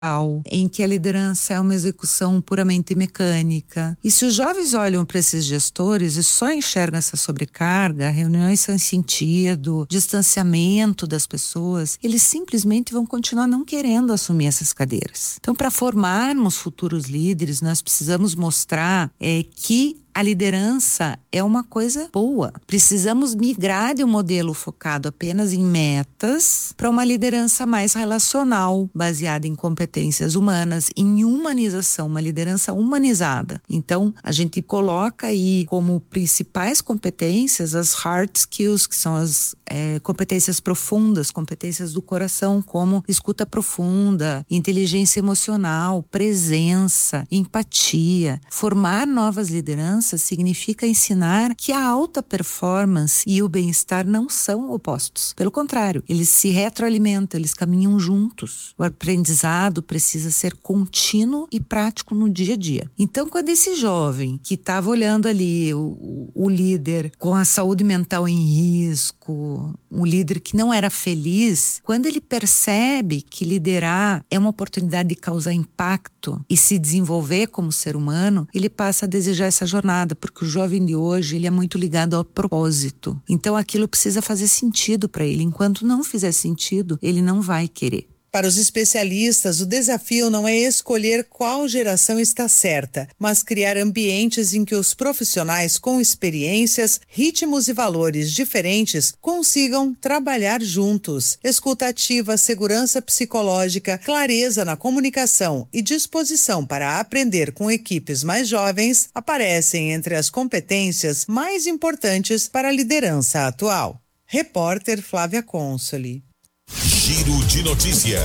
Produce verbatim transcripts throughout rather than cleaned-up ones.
em que a liderança é uma execução puramente mecânica. E se os jovens olham para esses gestores e só enxergam essa sobrecarga, reuniões sem sentido, distanciamento das pessoas, eles simplesmente vão continuar não querendo assumir essas cadeiras. Então, para formarmos futuros líderes, nós precisamos mostrar é, que a liderança é uma coisa boa. Precisamos migrar de um modelo focado apenas em metas para uma liderança mais relacional, baseada em competências humanas, em humanização, uma liderança humanizada. Então, a gente coloca aí como principais competências as hard skills, que são as é, competências profundas, competências do coração, como escuta profunda, inteligência emocional, presença, empatia. Formar novas lideranças significa ensinar que a alta performance e o bem-estar não são opostos. Pelo contrário, eles se retroalimentam, eles caminham juntos. O aprendizado precisa ser contínuo e prático no dia a dia. Então, quando esse jovem que estava olhando ali o, o líder com a saúde mental em risco, um líder que não era feliz, quando ele percebe que liderar é uma oportunidade de causar impacto e se desenvolver como ser humano, ele passa a desejar essa jornada, porque o jovem de hoje ele é muito ligado ao propósito. Então aquilo precisa fazer sentido para ele. Enquanto não fizer sentido, ele não vai querer. Para os especialistas, o desafio não é escolher qual geração está certa, mas criar ambientes em que os profissionais com experiências, ritmos e valores diferentes consigam trabalhar juntos. Escuta ativa, segurança psicológica, clareza na comunicação e disposição para aprender com equipes mais jovens aparecem entre as competências mais importantes para a liderança atual. Repórter Flávia Consoli. Giro de notícia.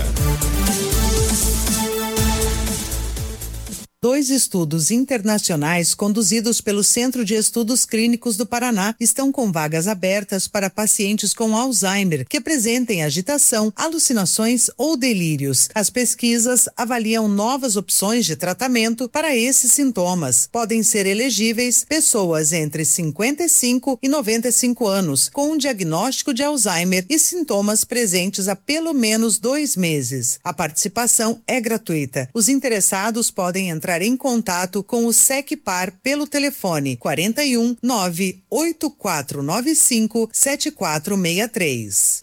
Dois estudos internacionais conduzidos pelo Centro de Estudos Clínicos do Paraná estão com vagas abertas para pacientes com Alzheimer que apresentem agitação, alucinações ou delírios. As pesquisas avaliam novas opções de tratamento para esses sintomas. Podem ser elegíveis pessoas entre cinquenta e cinco e noventa e cinco anos com um diagnóstico de Alzheimer e sintomas presentes há pelo menos dois meses. A participação é gratuita. Os interessados podem entrar em contato com o SECPAR pelo telefone quarenta e um, nove oito quatro nove cinco, sete quatro seis três.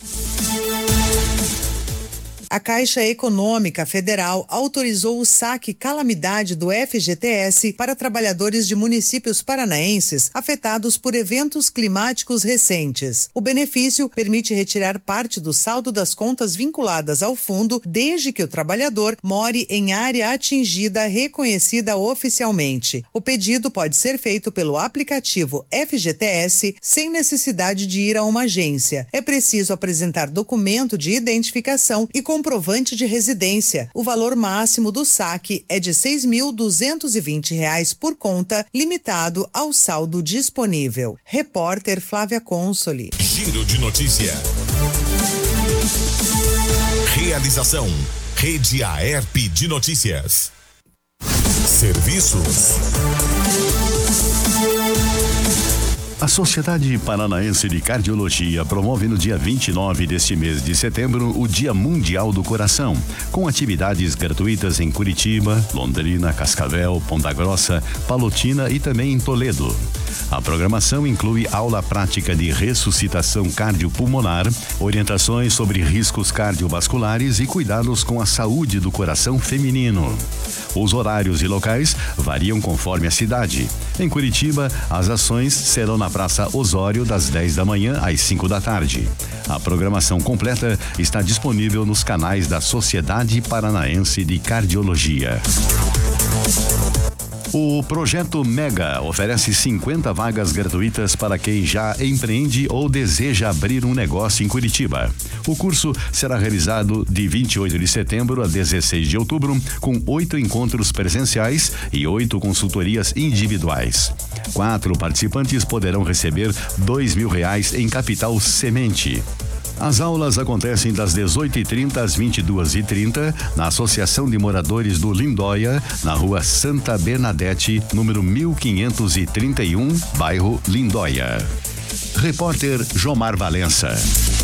A Caixa Econômica Federal autorizou o saque calamidade do F G T S para trabalhadores de municípios paranaenses afetados por eventos climáticos recentes. O benefício permite retirar parte do saldo das contas vinculadas ao fundo, desde que o trabalhador more em área atingida reconhecida oficialmente. O pedido pode ser feito pelo aplicativo F G T S sem necessidade de ir a uma agência. É preciso apresentar documento de identificação e comprovante de residência. O valor máximo do saque é de seis mil duzentos e vinte reais por conta, limitado ao saldo disponível. Repórter Flávia Consoli. Giro de notícia. Realização: Rede Aerp de Notícias. Serviços. A Sociedade Paranaense de Cardiologia promove no dia vinte e nove deste mês de setembro o Dia Mundial do Coração, com atividades gratuitas em Curitiba, Londrina, Cascavel, Ponta Grossa, Palotina e também em Toledo. A programação inclui aula prática de ressuscitação cardiopulmonar, orientações sobre riscos cardiovasculares e cuidados com a saúde do coração feminino. Os horários e locais variam conforme a cidade. Em Curitiba, as ações serão na Praça Osório das dez da manhã às cinco da tarde. A programação completa está disponível nos canais da Sociedade Paranaense de Cardiologia. O Projeto Mega oferece cinquenta vagas gratuitas para quem já empreende ou deseja abrir um negócio em Curitiba. O curso será realizado de vinte e oito de setembro a dezesseis de outubro, com oito encontros presenciais e oito consultorias individuais. Quatro participantes poderão receber dois mil reais em capital semente. As aulas acontecem das dezoito e trinta às vinte e duas e trinta na Associação de Moradores do Lindóia, na rua Santa Bernadette, número mil quinhentos e trinta e um, bairro Lindóia. Repórter Jomar Valença.